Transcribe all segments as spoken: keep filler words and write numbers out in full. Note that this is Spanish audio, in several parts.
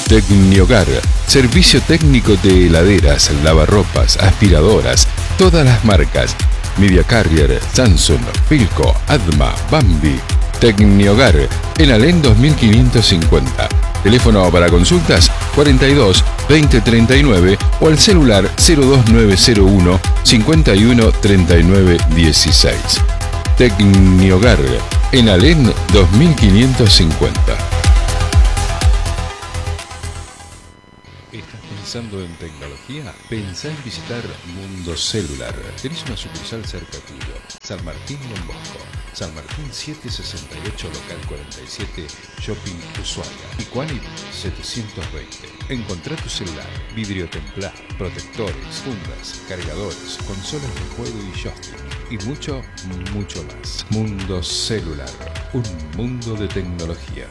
Tecnihogar, servicio técnico de heladeras, lavarropas, aspiradoras, todas las marcas. Media Carrier, Samsung, Philco, Adma, Bambi. Tecnihogar, en Alén dos mil quinientos cincuenta. Teléfono para consultas cuarenta y dos, veinte treinta y nueve o al celular cero dos nueve cero uno, cincuenta y uno, treinta y nueve dieciséis. Tecnihogar, en Alén dos mil quinientos cincuenta. ¿Estás pensando en tecnología? Pensá en visitar Mundo Celular. Tenés una sucursal cerca tuyo. San Martín Don Bosco. San Martín setecientos sesenta y ocho, local cuarenta y siete, Shopping Ushuaia. Iquanit setecientos veinte. Encontrá tu celular, vidrio templado, protectores, fundas, cargadores, consolas de juego y joystick. Y mucho, mucho más. Mundo Celular. Un mundo de tecnología.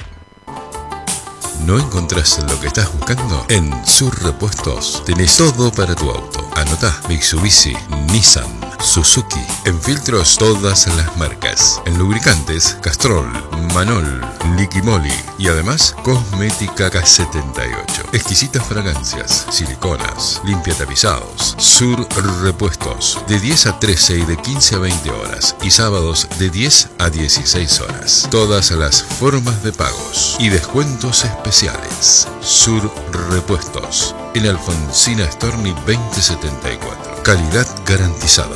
¿No encontrás lo que estás buscando? En Sur Repuestos tenés todo para tu auto. Anotá: Mitsubishi, Nissan, Suzuki. En filtros, todas las marcas. En lubricantes, Castrol, Manol, Liquimoli. Y además, cosmética K setenta y ocho. Exquisitas fragancias, siliconas, limpia tapizados. Sur Repuestos. De diez a trece y de quince a veinte horas. Y sábados de diez a dieciséis horas. Todas las formas de pagos. Y descuentos especiales. Sur Repuestos. En Alfonsina Storni veinte setenta y cuatro. Calidad garantizada.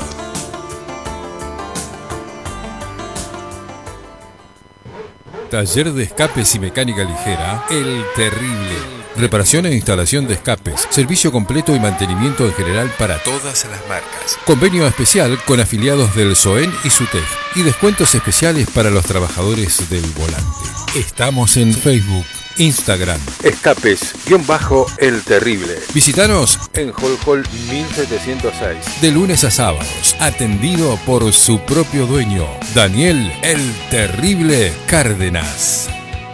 Taller de escapes y mecánica ligera, El Terrible. Reparación e instalación de escapes, servicio completo y mantenimiento en general para todas las marcas. Convenio especial con afiliados del SOEN y SUTEF y descuentos especiales para los trabajadores del volante. Estamos en Facebook, Instagram, Escapes-El Terrible. Visítanos en Hall Hall mil setecientos seis. De lunes a sábados, atendido por su propio dueño, Daniel El Terrible Cárdenas.